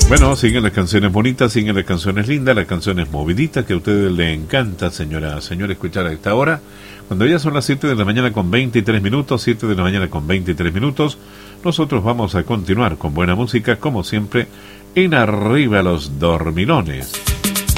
Bueno, siguen las canciones bonitas, siguen las canciones lindas, las canciones moviditas que a ustedes les encanta, señora, escuchar a esta hora. Cuando ya son las 7 de la mañana con 23 minutos, 7 de la mañana con 23 minutos, nosotros vamos a continuar con buena música, como siempre, en Arriba los Dormilones.